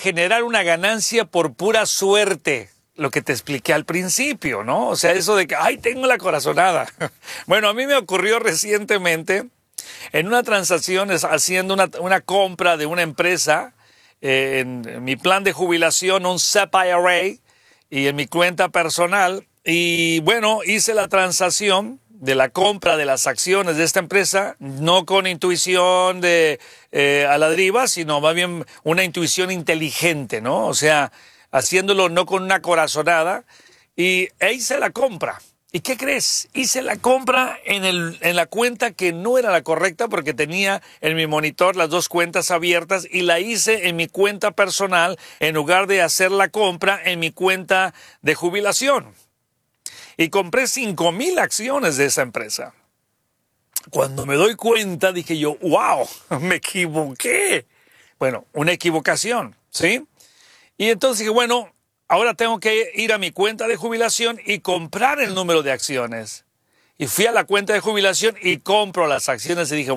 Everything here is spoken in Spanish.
generar una ganancia por pura suerte. Lo que te expliqué al principio, ¿no? O sea, eso de que, ay, tengo la corazonada. Bueno, a mí me ocurrió recientemente en una transacción, haciendo una compra de una empresa, en mi plan de jubilación, un SEP IRA, y en mi cuenta personal. Y bueno, hice la transacción de la compra de las acciones de esta empresa, no con intuición a la deriva, sino más bien una intuición inteligente, ¿no? O sea, haciéndolo no con una corazonada, e hice la compra. ¿Y qué crees? Hice la compra en la cuenta que no era la correcta, porque tenía en mi monitor las dos cuentas abiertas, y la hice en mi cuenta personal en lugar de hacer la compra en mi cuenta de jubilación. Y compré 5,000 acciones de esa empresa. Cuando me doy cuenta, dije yo, wow, me equivoqué. Bueno, una equivocación, ¿sí? Y entonces dije, bueno, ahora tengo que ir a mi cuenta de jubilación y comprar el número de acciones. Y fui a la cuenta de jubilación y compro las acciones y dije,